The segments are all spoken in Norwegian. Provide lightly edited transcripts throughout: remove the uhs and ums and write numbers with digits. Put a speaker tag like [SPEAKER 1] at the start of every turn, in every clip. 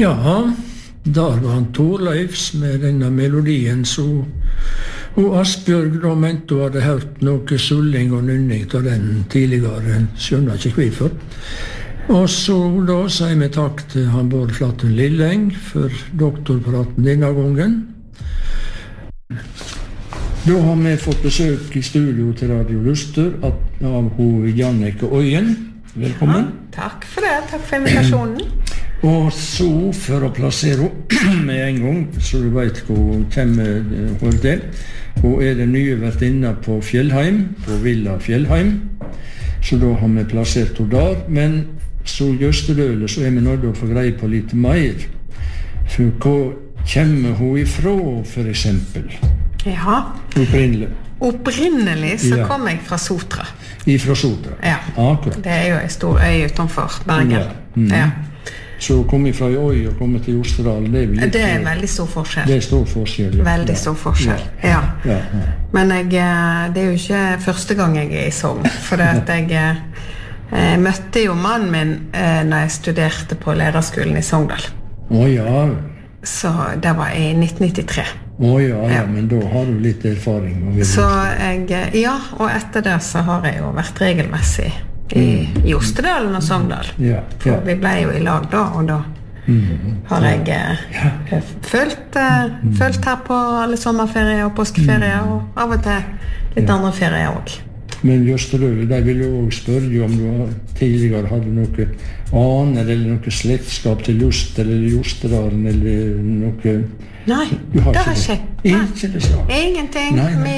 [SPEAKER 1] Ja, der var han Torleifs med denne melodien, så og Asbjørg da mente hun hadde hørt noe sulling og nynning av den tidligere, skjønner ikke hvorfor. Og så da sier vi takk til han Bård Flattun Lilleng for doktorpraten denne gangen. Da har vi fått besøk i studio til Radio Luster av hun Jannicke Øyen. Velkommen.
[SPEAKER 2] Ja, takk for det, takk for invitasjonen.
[SPEAKER 1] Og så, for å plassere henne med en gang, så du vet hvor hun kommer til. Hun den nye vertinna på Fjellheim, på Villa Fjellheim. Så da har vi plassert henne der. Men så Jøsterdøle, så vi nødt til å få greie på litt mer. For hvor kommer hun ifra, for eksempel?
[SPEAKER 2] Ja. Opprinnelig så kom jeg fra Sotra.
[SPEAKER 1] Ifra Sotra?
[SPEAKER 2] Ja.
[SPEAKER 1] Akkurat.
[SPEAKER 2] Det jo en stor øy utenfor Bergen.
[SPEAKER 1] Ja. Ja. Så å komme fra øy og komme til Jostedal, det
[SPEAKER 2] veldig stor forskjell.
[SPEAKER 1] Det stor forskjell.
[SPEAKER 2] Veldig stor forskjell, ja. Men det jo ikke første gang jeg i Sogn, for jeg møtte jo mannen min når jeg studerte på lærerskolen i Sogndal.
[SPEAKER 1] Ja.
[SPEAKER 2] Så det var i 1993.
[SPEAKER 1] Ja, men da har du litt erfaring.
[SPEAKER 2] Så og etter det så har jeg jo vært regelmessig i Jostedalen og Sogndal. For vi ble jo i lag da, og da har jeg følt her på alle sommerferier og påskeferier, og av og til litt andre ferier også.
[SPEAKER 1] Men Jostedal, der vil jeg også spørre om du tidligere hadde noe aner eller noe slektskap til Lust eller Jostedalen eller noe...
[SPEAKER 2] Nei, det har ikke. Ingenting.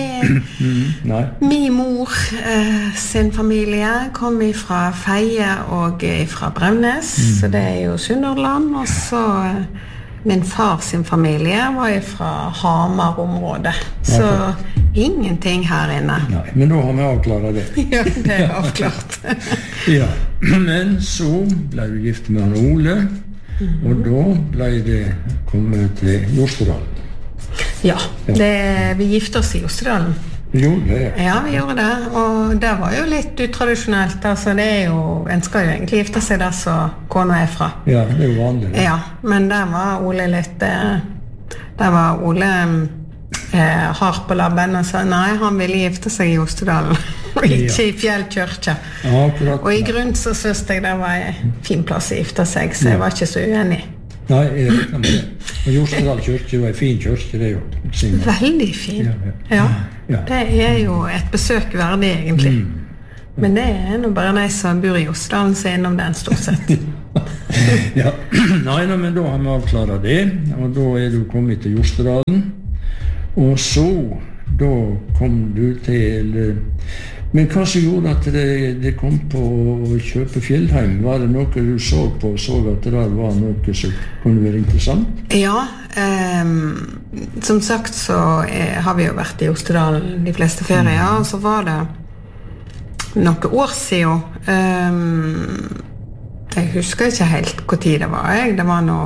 [SPEAKER 2] Min mor sin familie kom fra Feie og fra Bremnes, så det jo Sunnhordland, og så min far sin familie var fra Hamar-området, så ingenting her inne.
[SPEAKER 1] Nei, men da har vi avklaret det.
[SPEAKER 2] Ja, det avklart.
[SPEAKER 1] Ja, men så ble du gift med han Ole, og da ble det kommet til Jostedalen.
[SPEAKER 2] Ja, vi gifte oss i Jostedalen.
[SPEAKER 1] Vi gjorde det?
[SPEAKER 2] Ja, vi gjorde det, og det var jo litt utradisjonelt. Altså, en skal jo egentlig gifte seg der så kona fra.
[SPEAKER 1] Ja, det jo vanlig.
[SPEAKER 2] Ja, men der var Ole litt... Der var Ole hard på labben og sa nei, han ville gifte seg i Jostedalen, og ikke i Fjellkirke. Og i grunn så synes jeg det var en fin plass å gifte seg, så jeg var ikke så uenig.
[SPEAKER 1] Nei, jeg vet med det. Og Jostedal kyrkje var en fin kyrkje, det jo.
[SPEAKER 2] Veldig fin. Ja, det jo et besøk verdig, egentlig. Men det nå bare de som bor i Jostedalen som innom den stort sett.
[SPEAKER 1] Ja, nei, men da har vi avklaret det, og da du kommet til Jostedalen. Og så, da kom du til... Men hva som gjorde at det kom på å kjøpe Fjellheim? Var det noe du så på, så at det der var noe som kunne være interessant?
[SPEAKER 2] Ja, som sagt så har vi jo vært i Jostedalen de fleste ferier, og så var det noen år siden. Jeg husker ikke helt hvor tid det var. Det var nå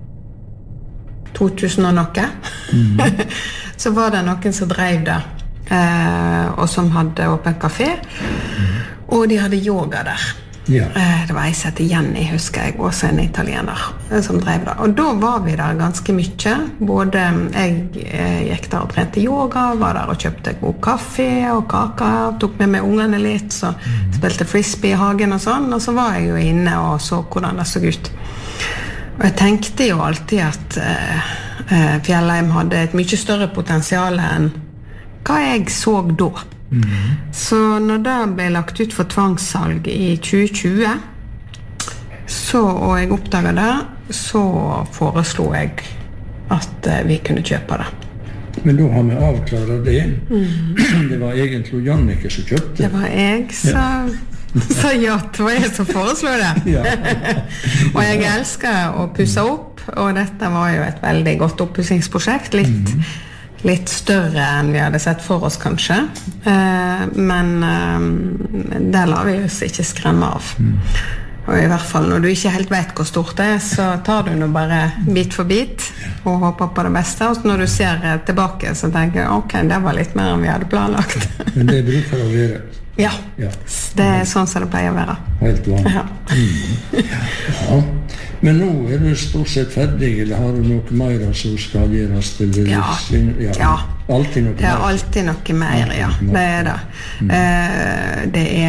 [SPEAKER 2] 2000 og noe. Så var det noen som drev det, og som hadde åpen kafé, og de hadde yoga der. Det var en som heter Jenny, husker jeg, også en italiener som drev det. Og da var vi der ganske mye. Både jeg gikk der og trente yoga, var der og kjøpte god kaffe og kaka, tok med meg ungene litt, så spilte frisbee i hagen og sånn, og så var jeg jo inne og så hvordan det så ut. Og jeg tenkte jo alltid at Fjellheim hadde et mye større potensial enn hva jeg så da. Så når det ble lagt ut for tvangssalg i 2020, og jeg oppdaget det, så foreslo jeg at vi kunne kjøpe det.
[SPEAKER 1] Men da har vi avklaret det. Det var egentlig Jannicke som kjøpte.
[SPEAKER 2] Det var jeg, så ja, det var jeg som foreslår det. Og jeg elsker å pusse opp, og dette var jo et veldig godt oppussingsprosjekt, litt større enn vi hadde sett for oss kanskje, men det lar vi oss ikke skremme av. Og i hvert fall når du ikke helt vet hvor stort det så tar du nå bare bit for bit og håper på det beste, og når du ser tilbake så tenker jeg, ok, det var litt mer enn vi hadde planlagt.
[SPEAKER 1] Men det bruker å være.
[SPEAKER 2] Ja, det sånn som det pleier å være.
[SPEAKER 1] Helt vanlig. Ja. Men nå du stort sett ferdig, eller har du noe mer som skal gjøres?
[SPEAKER 2] Ja.
[SPEAKER 1] Alltid noe mer?
[SPEAKER 2] Det alltid noe mer, ja. Det det. Det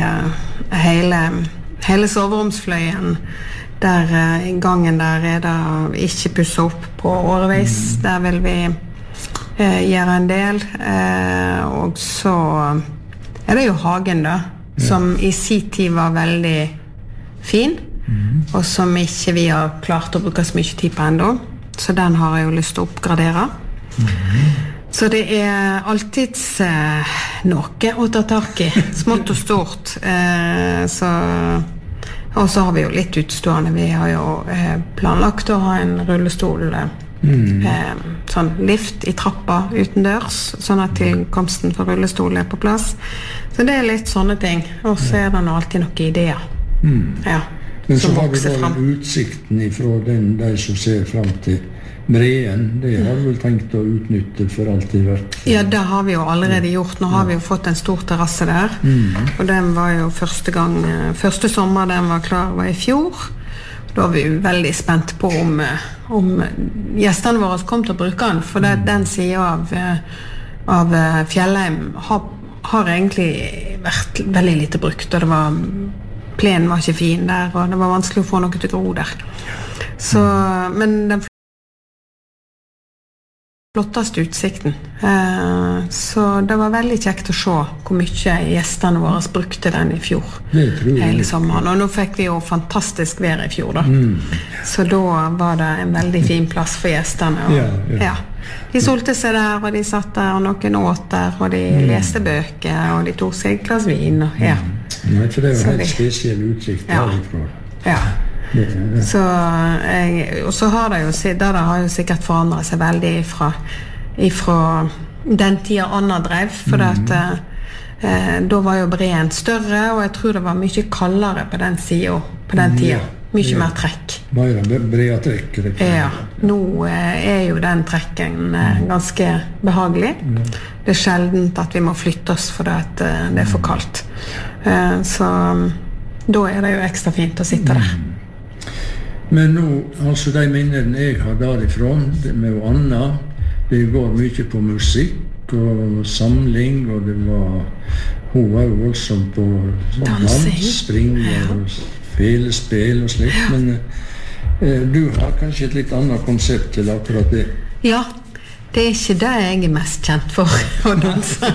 [SPEAKER 2] hele soveromsfløyen, der I gangen der det ikke pusset opp på årevis. Der vil vi gjøre en del. Og så det jo hagen da, som I sin tid var veldig fin, og som ikke vi har klart å bruke så mye tid på enda. Så den har jeg jo lyst til å oppgradere. Så det alltid noe å ta tak I, smått og stort. Og så har vi jo litt utstående. Vi har jo planlagt å ha en rullestol, sånn lift I trappa utendørs, sånn at tilkomsten for rullestol på plass. Så det litt sånne ting. Og så det alltid noen ideer. Ja.
[SPEAKER 1] Men så har vi da den utsikten ifra de som ser frem til Breen. Det har vi vel tenkt å utnytte for alltid vært.
[SPEAKER 2] Ja, det har vi jo allerede gjort. Nå har vi jo fått en stor terrasse der. Og den var jo første sommer den var klar var I fjor. Da var vi jo veldig spent på om gjestene våre kom til å bruke den. For den siden av Fjellheim har egentlig vært veldig lite brukt. Og plenen var ikke fin der, og det var vanskelig å få noe til å gro der. Så, men den flotteste utsikten. Så det var veldig kjekt å se hvor mye gjestene våre brukte den I fjor. Hele sommeren. Og nå fikk vi jo fantastisk vær I fjor da. Så da var det en veldig fin plass for gjestene. Og, ja. De solte seg der, og de satt der, og noen åt der, og de leste bøker, og de tok seg et glass vin. Og,
[SPEAKER 1] Nei, for det jo helt spesiell utsikt derifra.
[SPEAKER 2] Ja. Og så har det jo sikkert forandret seg veldig ifra den tiden Anna drev, for da var jo Breen større, og jeg tror det var mye kaldere på den siden på den tiden. Mye mer trekk.
[SPEAKER 1] Mer brede trekk.
[SPEAKER 2] Ja, nå jo den trekken ganske behagelig. Det sjeldent at vi må flytte oss fordi at det for kaldt. Så da det jo ekstra fint å sitte der.
[SPEAKER 1] Men nå, altså de minnene jeg har derifra, med Anna, det går mye på musikk og samling, og hun var jo voldsomt på dans, spring og felespill og slikt, men du har kanskje et litt annet konsept til akkurat det?
[SPEAKER 2] Ja, det ikke det jeg mest kjent for å danse.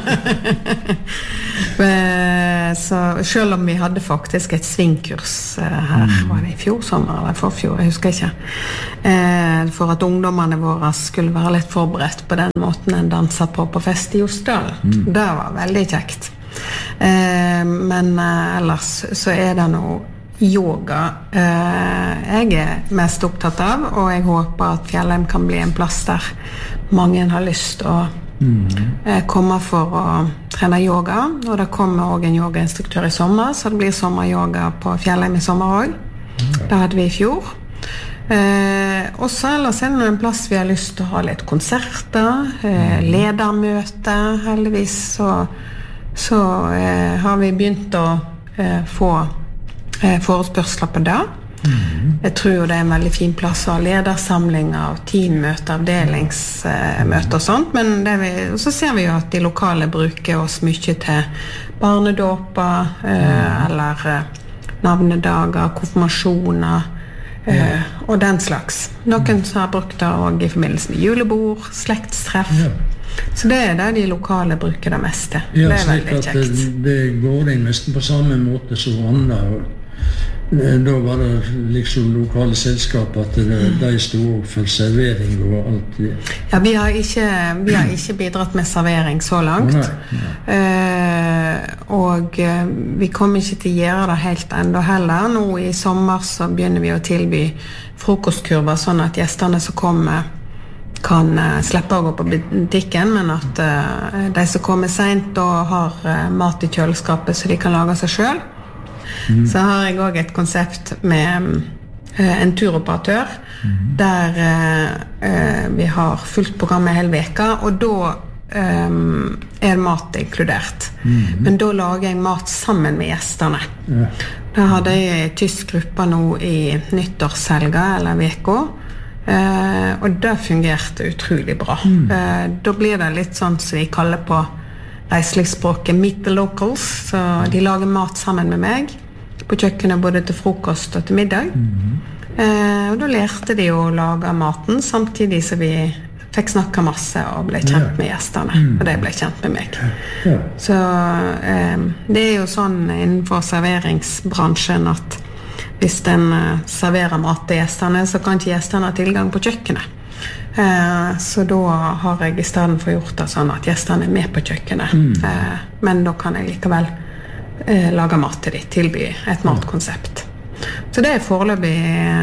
[SPEAKER 2] Så selv om vi hadde faktisk et svingkurs her, var det I fjor sommer eller forfjor, jeg husker ikke, for at ungdommene våre skulle være litt forberedt på den måten en danser på fest I Osdal. Det var veldig kjekt. Men ellers så det noe yoga jeg mest opptatt av, og jeg håper at Fjellheim kan bli en plass der mange har lyst til å komme for å trene yoga, og det kommer også en yogainstruktør I sommer, så det blir sommeryoga på Fjellheim I sommer også. Det hadde vi I fjor. Og så ellers det en plass vi har lyst til å ha litt konserter, ledermøte, heldigvis så har vi begynt å få forespørsler på det. Jeg tror jo det en veldig fin plass å ha ledersamlinger, teammøter, avdelingsmøter og sånt, men så ser vi jo at de lokale bruker oss mye til barnedåper, eller navnedager, konfirmasjoner, og den slags. Noen som har brukt det også I forbindelse med julebord, slektstreff. Så det det de lokale bruker det meste.
[SPEAKER 1] Ja,
[SPEAKER 2] det
[SPEAKER 1] slik
[SPEAKER 2] veldig
[SPEAKER 1] at
[SPEAKER 2] kjekt.
[SPEAKER 1] det går inn nesten på samme måte som Anna. Da var det liksom lokale selskap at de stod for servering og alt det.
[SPEAKER 2] Ja, vi har ikke bidratt med servering så langt. Og vi kommer ikke til å gjøre det helt enda heller. Nå I sommer så begynner vi å tilby frokostkurver, sånn at gjestene som kommer kan slippe å gå på butikken, men at de som kommer sent og har mat I kjøleskapet så de kan lage seg selv. Så har jeg også et konsept med en turoperatør der vi har fullt program hele veka, og da mat inkludert. Men da lager jeg mat sammen med gjestene. Da hadde jeg en tysk gruppe nå i nyttårshelga eller veka, og det fungerte utrolig bra. Da blir det litt sånn som vi kaller på reiselivsspråket meet the locals, så de lager mat sammen med meg på kjøkkenet både til frokost og til middag. Og da lærte de å lage maten samtidig som vi fikk snakket masse og ble kjent med gjestene, og de ble kjent med meg. Så det jo sånn innenfor serveringsbransjen at hvis den serverer mat til gjestene, så kan ikke gjestene ha tilgang på kjøkkenet. Så da har jeg I stedet for gjort det sånn at gjestene med på kjøkkenet, men da kan jeg likevel lage mat til dem, tilby et matkonsept. Så det foreløpig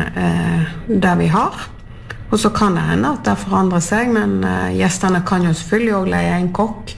[SPEAKER 2] det vi har. Og så kan det hende at det forandrer seg, men gjestene kan jo selvfølgelig også leie en kokk,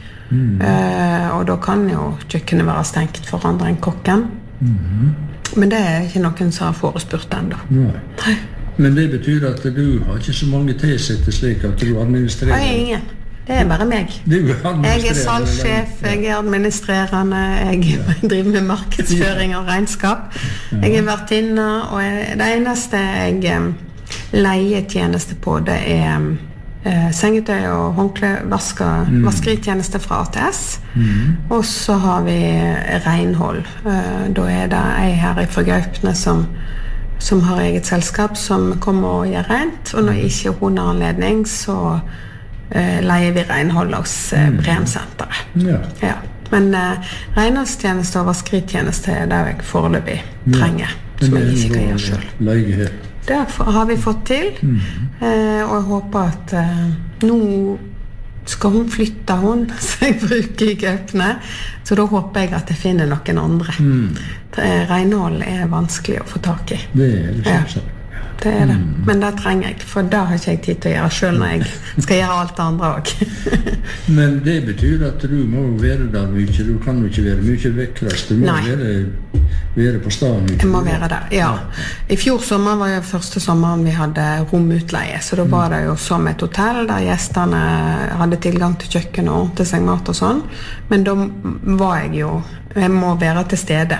[SPEAKER 2] og da kan jo kjøkkenet være stengt for andre enn kokken. Men det ikke noen som har forespurt enda.
[SPEAKER 1] Nei. Men det betyr at du har ikke så mange tilsette slik at du administrerer?
[SPEAKER 2] Nei, ingen. Det bare meg. Jeg salgssjef, jeg administrerende, jeg driver med markedsføring og regnskap. Jeg vertinne, og det eneste jeg leietjeneste på, det sengetøy og håndkle, vaskeritjeneste fra ATS. Og så har vi renhold. Da det jeg her fra Gaupne som har eget selskap som kommer og gjør rent, og når ikke hun har anledning, så leier vi renhold hos Bremsenteret. Ja. Men renholdstjeneste og vaskeritjeneste det jeg foreløpig trenger, som jeg ikke kan gjøre selv. Det har vi fått til, og jeg håper at nå skal hun flytte så jeg bruker I Gaupne, så da håper jeg at jeg finner noen andre. Renhold vanskelig å få tak I.
[SPEAKER 1] Det det sånn.
[SPEAKER 2] Det det. Men det trenger jeg, for da har ikke jeg tid til å gjøre selv når jeg skal gjøre alt det andre også.
[SPEAKER 1] Men det betyr at du må være der mye, du kan jo ikke være mye vekkrast, du må være på stedet mye.
[SPEAKER 2] Jeg må være der, ja. I fjor sommer var jo første sommeren vi hadde romutleie, så da var det jo som et hotell der gjestene hadde tilgang til kjøkken og ordentlig seg mat og sånn, men da var jeg må være til stede.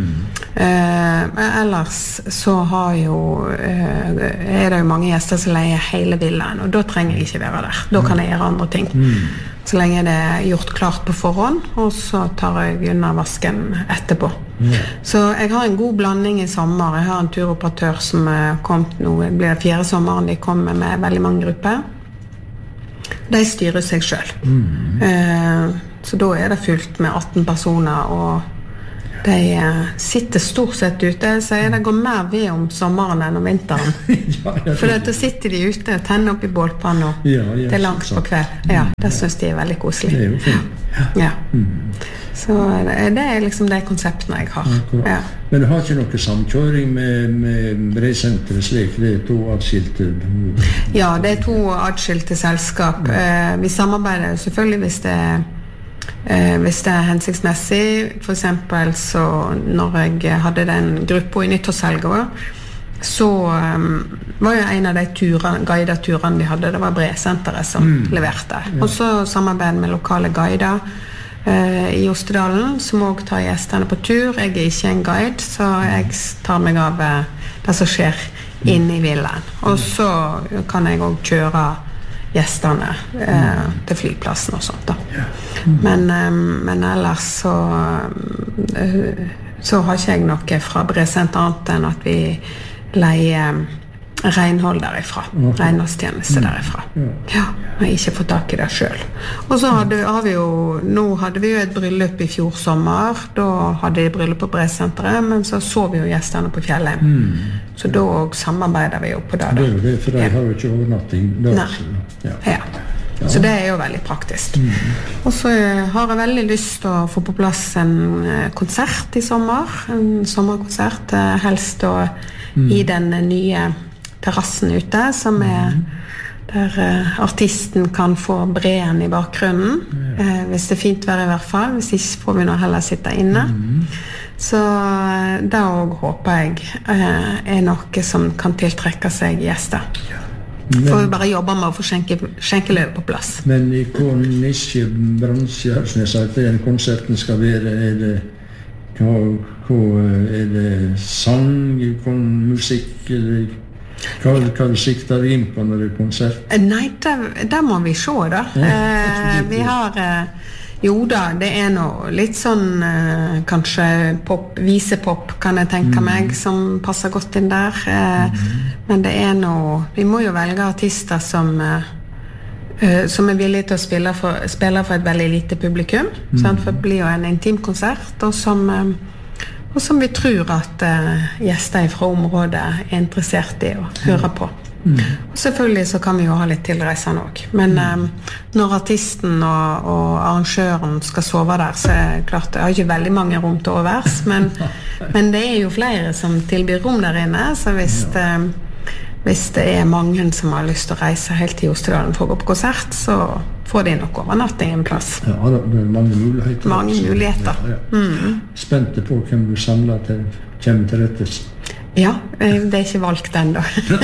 [SPEAKER 2] Ellers så har jo det jo mange gjester som leier hele villaen, og da trenger jeg ikke være der. Da kan jeg gjøre andre ting. Så lenge det gjort klart på forhånd, og så tar jeg unna vasken etterpå. Så jeg har en god blanding I sommer. Jeg har en turoperatør som kom nå, det blir 4. sommeren, de kommer med veldig mange grupper. De styrer seg selv. Så da det fullt med 18 personer, og de sitter stort sett ute. Så det går mer ved om sommeren enn om vinteren. For da sitter de ute og tenner opp I bålpanna. Det langt på kveld. Ja, det synes de veldig koselig.
[SPEAKER 1] Det jo fint.
[SPEAKER 2] Ja. Så det liksom de konseptene jeg har. Ja.
[SPEAKER 1] Men du har ikke noe samkjøring med Bremsenteret slik? Det 2 adskilte?
[SPEAKER 2] Ja, det 2 adskilte selskap. Vi samarbeider selvfølgelig hvis det hensiktsmessig. For eksempel så når jeg hadde den gruppa I nyttårshelga, så var jo en av de guideturene de hadde, det var Bremsenteret som leverte. Og så samarbeidet med lokale guider I Ostedalen, som også tar gjestene på tur. Jeg ikke en guide, så jeg tar meg av det som skjer inne I villaen. Og så kan jeg også kjøre gjestene til flyplassen og sånt da. Men ellers så har ikke jeg noe fra Bremsenteret annet enn at vi leier renhold derifra, renholdstjeneste derifra. Ja, jeg har ikke fått tak I det selv. Og så har vi jo et bryllup I fjor sommer, da hadde de bryllup på Bremsenteret, men så vi jo gjestene på Fjellheim. Så da samarbeider vi jo på det.
[SPEAKER 1] Det jo det, for de har jo ikke overnatting.
[SPEAKER 2] Nei, ja. Så det jo veldig praktisk. Og så har jeg veldig lyst til å få på plass en konsert I sommer, en sommerkonsert, helst I den nye terrassen ute, som der artisten kan få breen I bakgrunnen, hvis det fint vær I hvert fall, hvis ikke får vi nå heller sitte inne. Så da håper jeg noe som kan tiltrekke seg gjester. får vi bare jobbe med å få skjenkeløp på plass.
[SPEAKER 1] Men i hvilken nisjebransje som jeg sa at den konserten skal være, er det sang, musikk, eller hva du sikter inn på når det konsert?
[SPEAKER 2] Nei, det må vi se da. Vi har... Jo da, det noe litt sånn kanskje visepop kan jeg tenke meg som passer godt inn der. Men det noe, vi må jo velge artister som villige til å spille for et veldig lite publikum. For det blir jo en intimkonsert, og som vi tror at gjester fra området interessert i å høre på. Og selvfølgelig så kan vi jo ha litt tilreisende også. Men når artisten og arrangøren skal sove der, så klart, jeg har ikke veldig mange rom til overs, men det jo flere som tilbyr rom der inne, så hvis det mange som har lyst til å reise helt til Jostedalen for å gå på konsert, så får de nok overnatting en plass.
[SPEAKER 1] Ja, det mange muligheter.
[SPEAKER 2] Mange muligheter. Ja.
[SPEAKER 1] Spente på hvem du samler til, kommer til rettes.
[SPEAKER 2] Ja, det ikke valgt enda.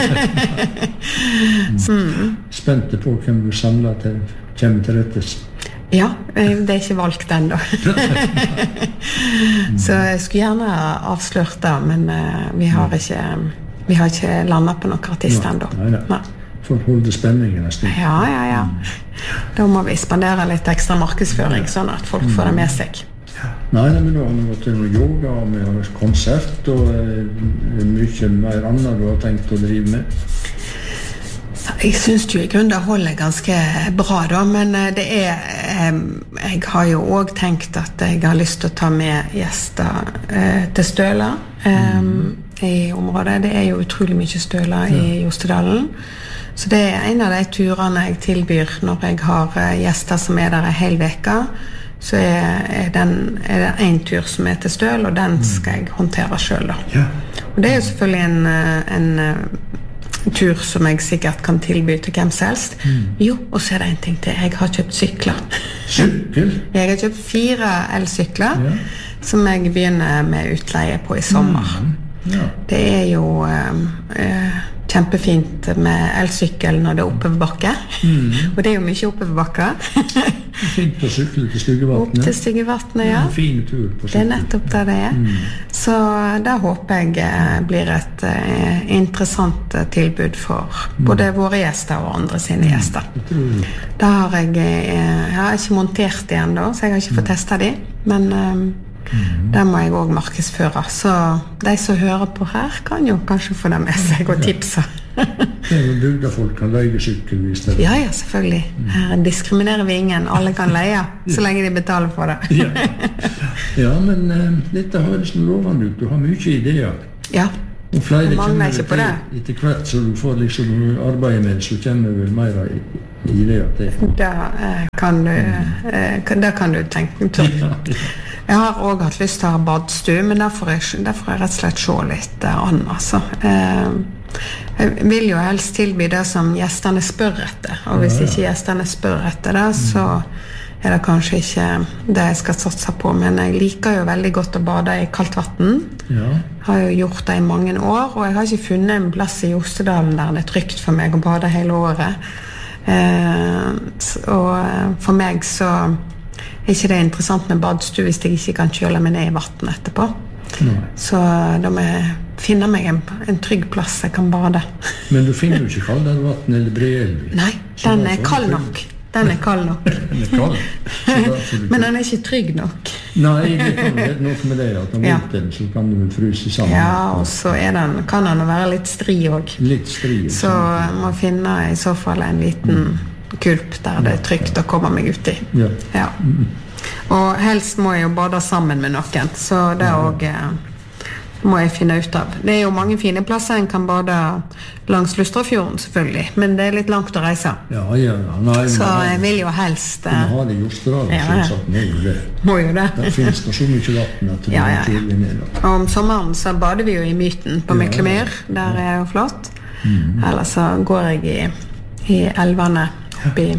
[SPEAKER 1] Spente på hvem du samler til, kommer til rettes.
[SPEAKER 2] Ja, det ikke valgt enda. Så jeg skulle gjerne avslørt det, men vi har ikke landet på noen artist enda.
[SPEAKER 1] Nei. For å holde spenningen en stund.
[SPEAKER 2] Ja. Da må vi spandere litt ekstra markedsføring, sånn at folk får det med seg.
[SPEAKER 1] Nei, men da har vi gått til noe yoga, og vi har konsert, og mye mer annet du har tenkt å drive med.
[SPEAKER 2] Jeg synes jo i grunnen det holder ganske bra da, men det jeg har jo også tenkt at jeg har lyst til å ta med gjester til Støla i området. Det jo utrolig mye Støla i Jostedalen. Så det en av de turene jeg tilbyr når jeg har gjester som der en hel veke, så det en tur som til Støl, og den skal jeg håndtere selv da.
[SPEAKER 1] Ja.
[SPEAKER 2] Og det jo selvfølgelig en tur som jeg sikkert kan tilby til hvem som helst. Jo, og så det en ting til. Jeg har kjøpt sykler.
[SPEAKER 1] Sykkel?
[SPEAKER 2] Jeg har kjøpt 4 elsykler, som jeg begynner med utleie på i sommer.
[SPEAKER 1] Ja.
[SPEAKER 2] Det jo kjempefint med elsykkel når det oppoverbakke. Og det jo mye oppoverbakke.
[SPEAKER 1] Fint å sykle til Styggevatnet.
[SPEAKER 2] Opp til Styggevatnet, ja.
[SPEAKER 1] En fin tur på sykkel.
[SPEAKER 2] Det nettopp det det Så det håper jeg blir et interessant tilbud for både våre gjester og andre sine gjester. Da har jeg har ikke montert det enda, så jeg har ikke fått testet de, men der må jeg også markedsføre. Så de som hører på her kan jo kanskje få det med seg og tipse.
[SPEAKER 1] Det jo bygdefolk kan leie sykkel hvis det
[SPEAKER 2] Ja, selvfølgelig. Her diskriminerer vi ingen. Alle kan leie, så lenge de betaler for det.
[SPEAKER 1] Ja, men dette høres noe lovende ut. Du har mye ideer.
[SPEAKER 2] Ja,
[SPEAKER 1] og flere
[SPEAKER 2] kommer ikke på det.
[SPEAKER 1] Etter hvert så du får liksom arbeide med det, så kommer vel mer ideer til.
[SPEAKER 2] Da kan du tenke til. Jeg har også hatt lyst til å ha badstue, men der får jeg rett og slett se litt an, altså. Jeg vil jo helst tilby det som gjestene spør etter, og hvis ikke gjestene spør etter det, så det kanskje ikke det jeg skal satse på, men jeg liker jo veldig godt å bade i kaldt vatten. Jeg har jo gjort det i mange år, og jeg har ikke funnet en plass i Jostedalen der det trygt for meg å bade hele året. Og for meg så ikke det interessant med badstue hvis jeg ikke kan kjøle meg ned i vatten etterpå. Så da må jeg finne meg en trygg plass jeg kan bade.
[SPEAKER 1] Men du finner jo ikke kaldere vatten eller Breelv?
[SPEAKER 2] Nei, den kald nok. Den kald nok.
[SPEAKER 1] Den kald?
[SPEAKER 2] Men den ikke trygg nok.
[SPEAKER 1] Nei, det kan være noe med det, at om vinteren så kan du vel fryse sammen.
[SPEAKER 2] Ja, og så kan den være litt stri også.
[SPEAKER 1] Litt stri.
[SPEAKER 2] Så jeg må finne i så fall en liten kulp der det trygt å komme meg ut i. Ja. Og helst må jeg jo bade sammen med noen, så det også må jeg finne ut av. Det jo mange fine plasser en kan bade langs Lustrafjorden selvfølgelig, men det litt langt å reise.
[SPEAKER 1] Nei,
[SPEAKER 2] så jeg vil jo helst
[SPEAKER 1] vi har det i Jostedalen, selvsagt må jo det.
[SPEAKER 2] Må jo det.
[SPEAKER 1] Der finnes det så mye vatten at det er tydelig ned.
[SPEAKER 2] Og om sommeren så bader vi jo i Myten på Myklemyr, der jo flott. Eller så går jeg i elvene oppi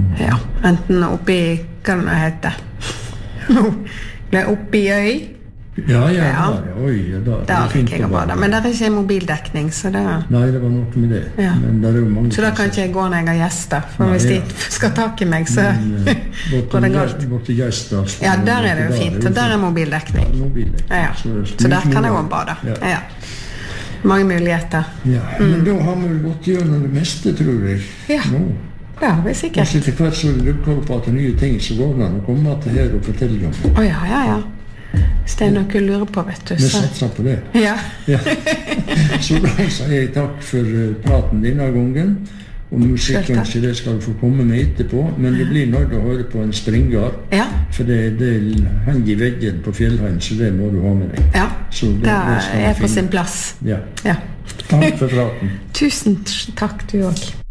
[SPEAKER 2] enten oppi hva det heter oppi øy
[SPEAKER 1] Ja, oi,
[SPEAKER 2] der liker jeg å bade. Men der er ikke mobildekning, så det...
[SPEAKER 1] Nei, det var noe med det.
[SPEAKER 2] Ja.
[SPEAKER 1] Men der er jo mange...
[SPEAKER 2] Så da kan ikke jeg gå når jeg har gjester, for hvis de skal tak i meg, så går det galt.
[SPEAKER 1] Borte gjester...
[SPEAKER 2] Ja, der er det jo fint, og der er mobildekning. Ja. Så der kan jeg også bade. Ja. Mange muligheter.
[SPEAKER 1] Ja, men da har vi gått gjennom det meste, tror jeg.
[SPEAKER 2] Ja, det har vi sikkert.
[SPEAKER 1] Og til hvert så dukker opp at nye ting, så går det an å komme til her og fortelle om.
[SPEAKER 2] Ja. Hvis det er noe du lurer på, vet du.
[SPEAKER 1] Vi satser på det.
[SPEAKER 2] Ja.
[SPEAKER 1] Så da sier jeg takk for praten denne gangen. Og musikken til det skal du få komme med etterpå, men det blir nødt å høre på en springer, for det henger i veggen på Fjellheim, så det må du ha med deg.
[SPEAKER 2] Ja, det er på sin plass.
[SPEAKER 1] Ja. Takk for praten.
[SPEAKER 2] Tusen takk, du også.